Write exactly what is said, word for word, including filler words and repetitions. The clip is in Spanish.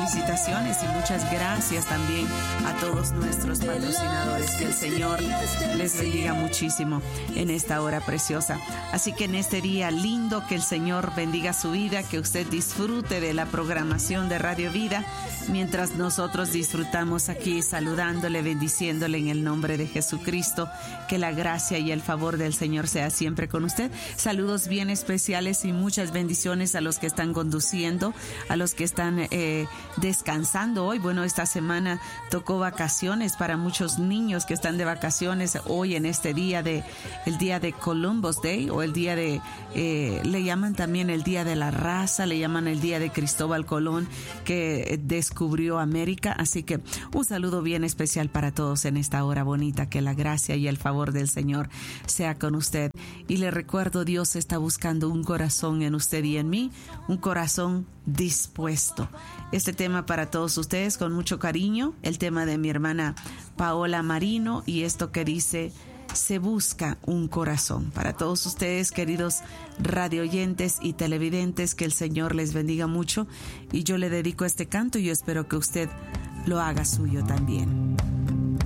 felicitaciones y muchas gracias también a todos nuestros patrocinadores. Que el Señor les bendiga muchísimo en esta hora preciosa. Así que en este día lindo, que el Señor bendiga su vida, que usted disfrute de la programación de Radio Vida, mientras nosotros disfrutamos aquí saludándole, bendiciéndole en el nombre de Jesucristo. Que la gracia y el favor del Señor sea siempre con usted. Saludos bien especiales y muchas bendiciones a los que están conduciendo, a los que están eh, descansando hoy. Bueno, esta semana tocó vacaciones para muchos niños que están de vacaciones hoy en este día de el día de Columbus Day, o el día de eh, le llaman también el día de la raza, le llaman el día de Cristóbal Colón, que descubrió América. Así que un saludo bien especial para todos en esta hora bonita. Que la gracia y el favor del Señor sea con usted. Y le recuerdo, Dios está buscando un corazón en usted y en mí, un corazón dispuesto. Este tema para todos ustedes con mucho cariño, el tema de mi hermana Paola Marino, y esto que dice: se busca un corazón. Para todos ustedes, queridos radioyentes y televidentes, que el Señor les bendiga mucho, y yo le dedico este canto y yo espero que usted lo haga suyo también.